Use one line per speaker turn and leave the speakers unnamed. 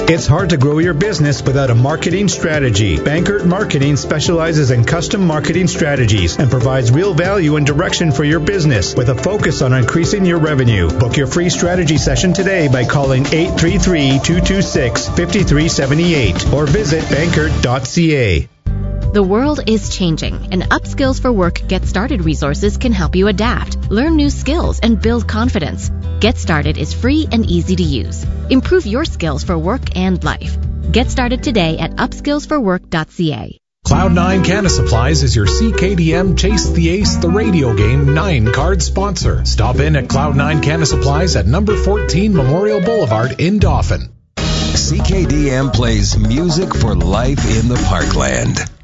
It's hard to grow your business without a marketing strategy. Bankert Marketing specializes in custom marketing strategies and provides real value and direction for your business with a focus on increasing your revenue. Book your free strategy session today by calling 833-226-5378 or visit bankert.ca.
The world is changing, and Upskills for Work Get Started resources can help you adapt, learn new skills, and build confidence. Get Started is free and easy to use. Improve your skills for work and life. Get started today at upskillsforwork.ca.
Cloud9 Canna Supplies is your CKDM Chase the Ace the radio game 9-card sponsor. Stop in at Cloud9 Canna Supplies at number 14 Memorial Boulevard in Dauphin.
CKDM plays music for life in the Parkland.